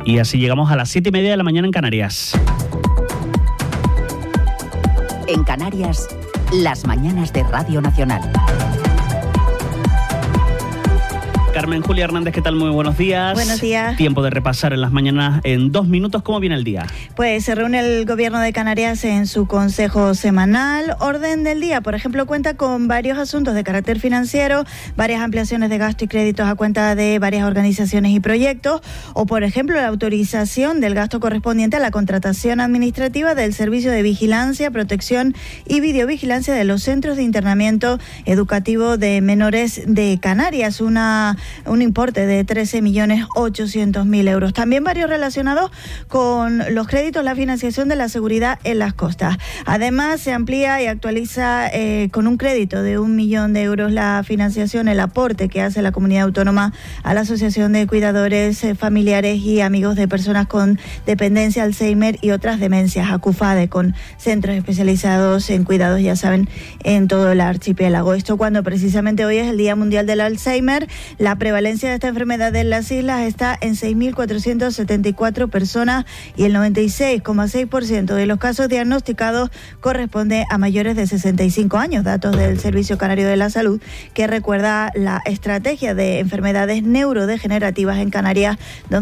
Y así llegamos a las 7:30 de la mañana en Canarias. En Canarias, las mañanas de Radio Nacional. Carmen Julia Hernández, ¿qué tal? Muy buenos días. Buenos días. Tiempo de repasar en las mañanas en 2 minutos cómo viene el día. Pues se reúne el Gobierno de Canarias en su consejo semanal. Orden del día, por ejemplo, cuenta con varios asuntos de carácter financiero, varias ampliaciones de gasto y créditos a cuenta de varias organizaciones y proyectos, o por ejemplo la autorización del gasto correspondiente a la contratación administrativa del servicio de vigilancia, protección y videovigilancia de los centros de internamiento educativo de menores de Canarias, un importe de 13.800.000 euros. También varios relacionados con los créditos, la financiación de la seguridad en las costas. Además, se amplía y actualiza con un crédito de 1 millón de euros la financiación, el aporte que hace la comunidad autónoma a la Asociación de Cuidadores Familiares y Amigos de Personas con Dependencia, Alzheimer y otras demencias, ACUFADE, con centros especializados en cuidados, ya saben, en todo el archipiélago. Esto cuando precisamente hoy es el Día Mundial del Alzheimer. La prevalencia de esta enfermedad en las islas está en 6.474 personas y el 96,6% de los casos diagnosticados corresponde a mayores de 65 años, datos del Servicio Canario de la Salud, que recuerda la estrategia de enfermedades neurodegenerativas en Canarias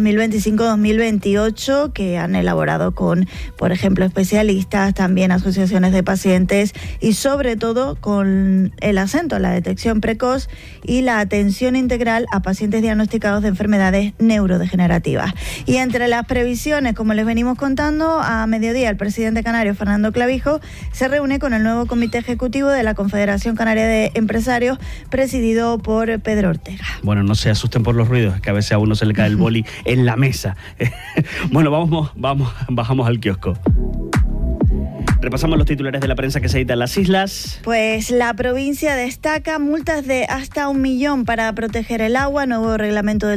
2025-2028, que han elaborado con, por ejemplo, especialistas, también asociaciones de pacientes y sobre todo con el acento a la detección precoz y la atención integral a pacientes diagnosticados de enfermedades neurodegenerativas. Y entre las previsiones, como les venimos contando, a mediodía el presidente canario, Fernando Clavijo, se reúne con el nuevo comité ejecutivo de la Confederación Canaria de Empresarios, presidido por Pedro Ortega. Bueno, no se asusten por los ruidos, que a veces a uno se le cae el boli en la mesa. Bueno, bajamos al kiosco. Repasamos los titulares de la prensa que se edita en las islas. Pues la provincia destaca multas de hasta 1 millón para proteger el agua, nuevo reglamento del